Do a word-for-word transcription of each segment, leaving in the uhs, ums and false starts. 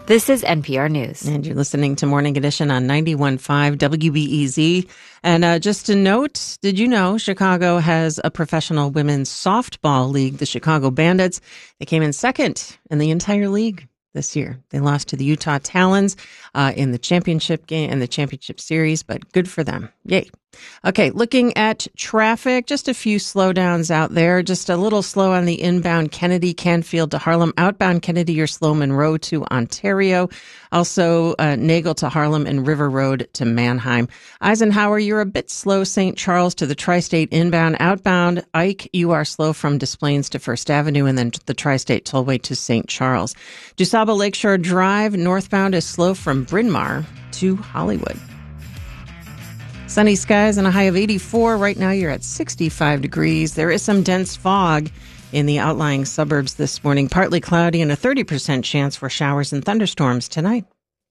This is N P R News. And you're listening to Morning Edition on ninety-one point five W B E Z. And uh, just a note, did you know Chicago has a professional women's softball league, the Chicago Bandits? They came in second in the entire league this year. They lost to the Utah Talons uh, in the championship game and the championship series, but good for them. Yay. Okay, looking at traffic, just a few slowdowns out there. Just a little slow on the inbound Kennedy, Canfield to Harlem. Outbound Kennedy, you're slow Monroe to Ontario. Also, uh, Nagel to Harlem and River Road to Manheim. Eisenhower, you're a bit slow Saint Charles to the Tri-State inbound. Outbound Ike, you are slow from Des Plaines to First Avenue and then the Tri-State Tollway to Saint Charles. DuSable Lakeshore Drive, northbound is slow from Bryn Mawr to Hollywood. Sunny skies and a high of eighty-four. Right now you're at sixty-five degrees. There is some dense fog in the outlying suburbs this morning. Partly cloudy and a thirty percent chance for showers and thunderstorms tonight.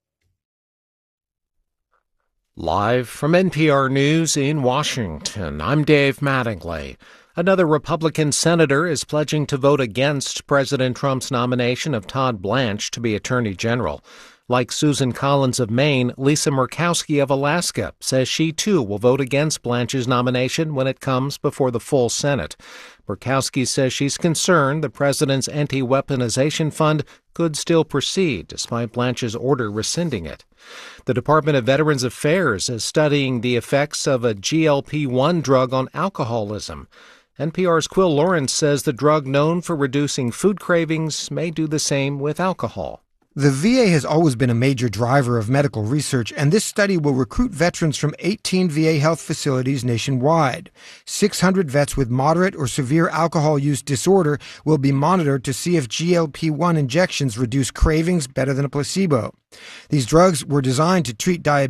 Live from N P R News in Washington, I'm Dave Mattingly. Another Republican senator is pledging to vote against President Trump's nomination of Todd Blanche to be Attorney General. Like Susan Collins of Maine, Lisa Murkowski of Alaska says she, too, will vote against Blanche's nomination when it comes before the full Senate. Murkowski says she's concerned the president's anti-weaponization fund could still proceed, despite Blanche's order rescinding it. The Department of Veterans Affairs is studying the effects of a G L P one drug on alcoholism. N P R's Quill Lawrence says the drug known for reducing food cravings may do the same with alcohol. The V A has always been a major driver of medical research, and this study will recruit veterans from eighteen V A health facilities nationwide. six hundred vets with moderate or severe alcohol use disorder will be monitored to see if G L P one injections reduce cravings better than a placebo. These drugs were designed to treat diabetes